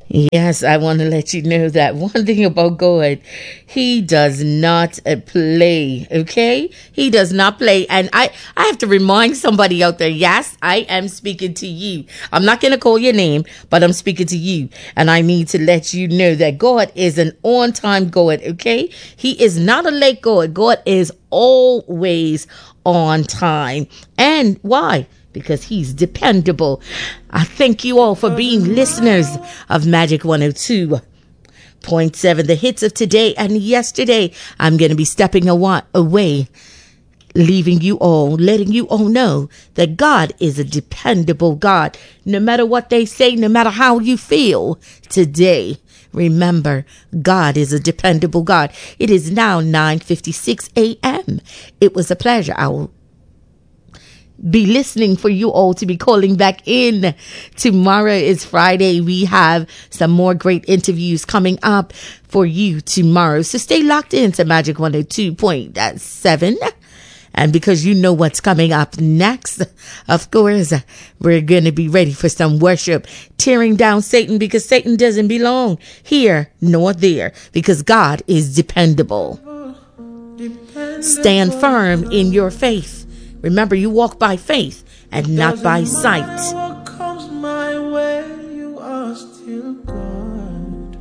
Yes, I want to let you know that one thing about God, He does not play, okay? He does not play. And I have to remind somebody out there, yes, I am speaking to you. I'm not going to call your name, but I'm speaking to you. And I need to let you know that God is an on-time God, okay? He is not a late God. God is always on time. And why? Because he's dependable. I thank you all for being listeners of Magic 102.7, the hits of today and yesterday. I'm going to be stepping away, leaving you all, letting you all know that God is a dependable God. No matter what they say, no matter how you feel today, remember, God is a dependable God. It is now 9:56 a.m. It was a pleasure. I will be listening for you all to be calling back in. Tomorrow is Friday. We have some more great interviews coming up for you tomorrow. So stay locked into Magic 102.7. And because you know what's coming up next, of course, we're going to be ready for some worship, tearing down Satan, because Satan doesn't belong here nor there, because God is dependable. Stand firm in your faith. Remember, you walk by faith and not by sight. What comes my way, you are still God.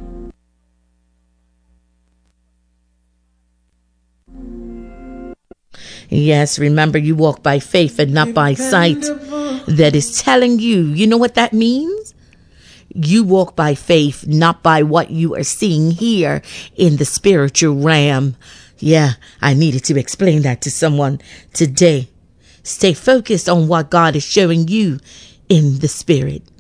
Yes, remember, you walk by faith and not by sight. That is telling you, you know what that means? You walk by faith, not by what you are seeing here in the spiritual realm. Yeah, I needed to explain that to someone today. Stay focused on what God is showing you in the spirit.